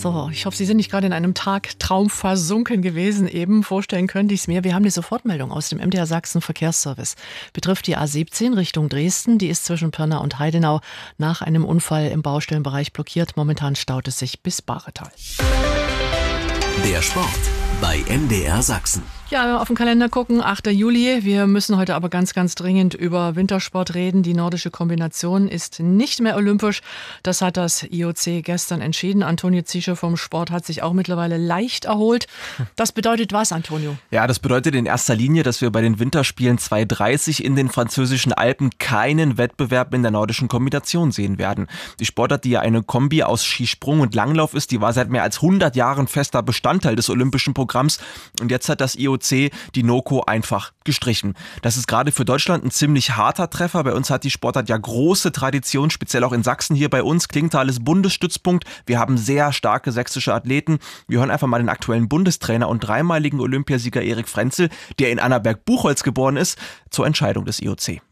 So, ich hoffe, Sie sind nicht gerade in einem Tagtraum versunken gewesen eben. Vorstellen könnte ich es mir. Wir haben eine Sofortmeldung aus dem MDR Sachsen Verkehrsservice. Betrifft die A17 Richtung Dresden. Die ist zwischen Pirna und Heidenau nach einem Unfall im Baustellenbereich blockiert. Momentan staut es sich bis Bahretal. Der Sport bei MDR Sachsen. Ja, wenn wir auf den Kalender gucken, 8. Juli. Wir müssen heute aber ganz, ganz dringend über Wintersport reden. Die nordische Kombination ist nicht mehr olympisch. Das hat das IOC gestern entschieden. Antonio Zische vom Sport hat sich auch mittlerweile leicht erholt. Das bedeutet was, Antonio? Ja, das bedeutet in erster Linie, dass wir bei den Winterspielen 2030 in den französischen Alpen keinen Wettbewerb in der nordischen Kombination sehen werden. Die Sportart, die ja eine Kombi aus Skisprung und Langlauf ist, die war seit mehr als 100 Jahren fester Bestandteil des olympischen Programms. Und jetzt hat das IOC die NOKO einfach gestrichen. Das ist gerade für Deutschland ein ziemlich harter Treffer. Bei uns hat die Sportart ja große Tradition, speziell auch in Sachsen hier bei uns. Klingenthal ist Bundesstützpunkt. Wir haben sehr starke sächsische Athleten. Wir hören einfach mal den aktuellen Bundestrainer und dreimaligen Olympiasieger Erik Frenzel, der in Annaberg-Buchholz geboren ist, zur Entscheidung des IOC.